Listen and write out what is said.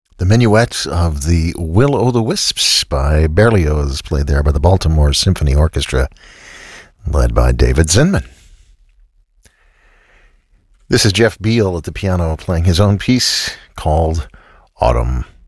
The Minuet of the Will-O'-the-Wisps by Berlioz, played there by the Baltimore Symphony Orchestra, led by David Zinman. This is Jeff Beal at the piano playing his own piece called Autumn